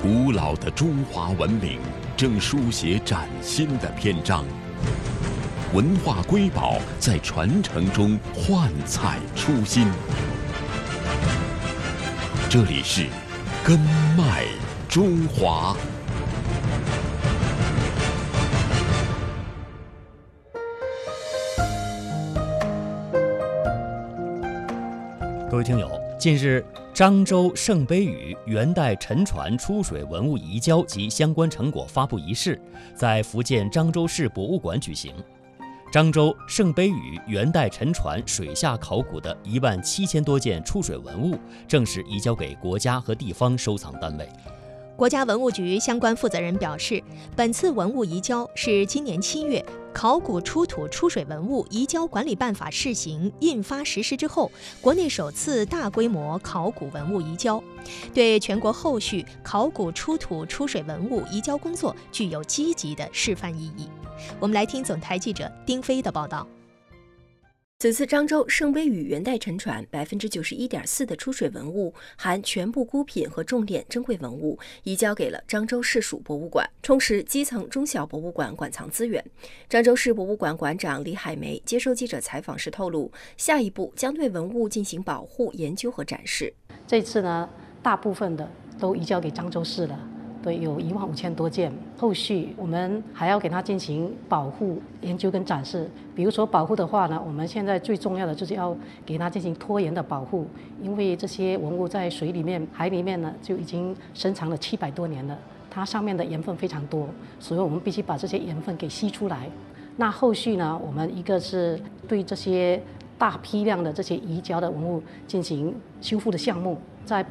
古老的中华文明正书写崭新的篇章，文化瑰宝在传承中焕彩初心。这里是根脉中华。 各位听友，近日，漳州圣杯屿元代沉船出水文物移交及相关成果发布仪式在福建漳州市博物馆举行。漳州圣杯屿元代沉船水下考古的17000多件出水文物正式移交给国家和地方收藏单位。 国家文物局相关负责人表示，本次文物移交是今年7月考古出土出水文物移交管理办法试行印发实施之后，国内首次大规模考古文物移交，对全国后续考古出土出水文物移交工作具有积极的示范意义。我们来听总台记者丁飞的报道。 此次漳州圣杯屿元代沉船91.4%的出水文物，含全部孤品和重点珍贵文物，移交给了漳州市属博物馆，充实基层中小博物馆馆藏资源。漳州市博物馆馆长李海梅接受记者采访时透露，下一步将对文物进行保护、研究和展示。 这次呢，大部分的都移交给漳州市了。对，有15000多件，后续我们还要给它进行保护、研究跟展示。比如说保护的话呢，我们现在最重要的就是要给它进行拖延的保护，因为这些文物在水里面、海里面呢就已经深藏了700多年了，它上面的盐分非常多，所以我们必须把这些盐分给吸出来。那后续呢，我们一个是对这些大批量的这些移交的文物进行修复的项目，在